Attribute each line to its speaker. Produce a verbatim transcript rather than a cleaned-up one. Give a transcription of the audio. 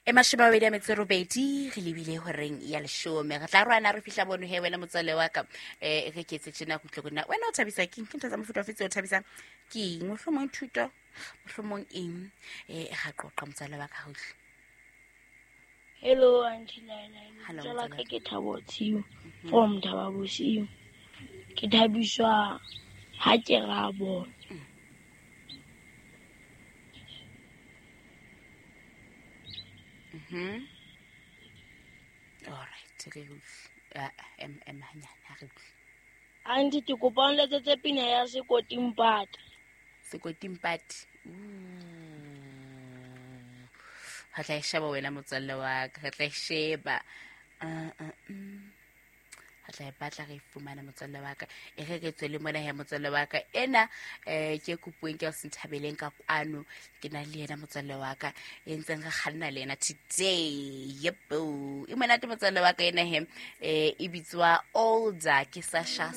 Speaker 1: e mashome a mabedi a metso e robedi re lebile horeng ya leshome re tla rwana re fihla bono he wena motswalle wa ka eh re ketse tjena go tlogona wena o thabisa ke ntho tsa mofuta fetse o thabisa ke mohlomong thuto mohlomong eng eh ga qoqa motswalle wa ka hohle.
Speaker 2: Hello Auntie Laila.
Speaker 1: Hello,
Speaker 2: Jala ka
Speaker 1: Motswala.
Speaker 2: ke Thabotsi from Thababosiu. Ke thabiswa ha ke ra bona.
Speaker 1: Mhm. All right, re go uh, em em hanyane ha re go
Speaker 2: Auntie ke kopa o nletsetse pina ya Sekoting Pata.
Speaker 1: Sekoting Pata. Ha tla sheba wena motswalle wa ka ha tla sheba uh uh ha tla batla re fumana motswalle wa ka e re ke tswele mona ya motswalle wa ka ena eh ke kupueng ke se nthabeleng ka kwano ke na le yena motswalle wa ka e ntseng re khanna le yena today yepo e mona te motswalle wa ka ena he eh e bitswa older ke Sasha